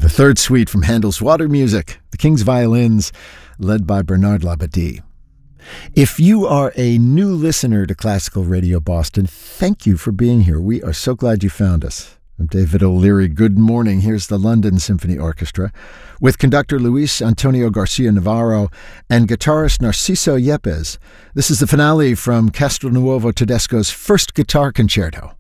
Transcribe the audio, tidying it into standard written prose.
the third suite from Handel's Water Music, the King's Violins, led by Bernard Labadie. If you are a new listener to Classical Radio Boston, thank you for being here. We are so glad you found us. I'm David O'Leary. Good morning. Here's the London Symphony Orchestra with conductor Luis Antonio Garcia Navarro and guitarist Narciso Yepes. This is the finale from Castronuovo Tedesco's first guitar concerto.